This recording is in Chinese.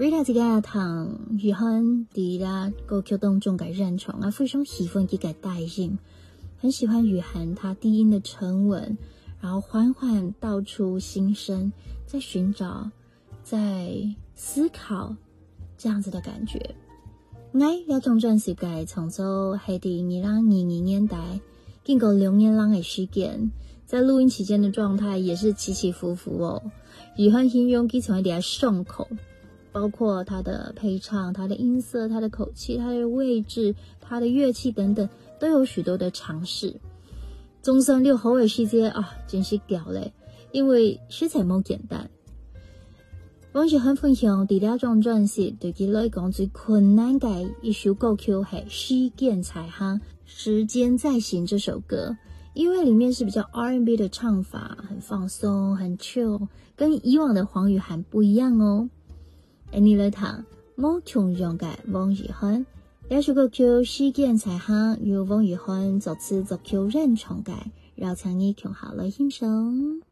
Rita 自己同雨涵伫啦歌曲当中嘅认同啊，非常喜欢佢嘅带音，很喜欢雨涵她低音的沉稳，然后缓缓道出心声，在寻找，在思考这样子的感觉。我这张专辑嘅创作係伫2022年代，經過2年lang嘅時間，在錄音期間的狀態也是起起伏伏哦。雨涵形容佢成為啲順口，包括他的配唱、他的音色、他的口氣、他的位置、他的樂器等等，都有許多的嘗試。總算了好嘅時間啊，真是屌咧，因為實在冇簡單。我是很分享第二張專輯對佢來講最困難嘅一首歌曲係《時間在行》，時間在行這首歌，因為裡面是比較 R&B 的唱法，很放鬆，很 chill， 跟以往的黃雨涵不一樣哦。你來聽冇重樣嘅王雨涵，呢首歌曲《時間在行》由王雨涵作詞作曲認唱嘅，邀請你共下來欣賞。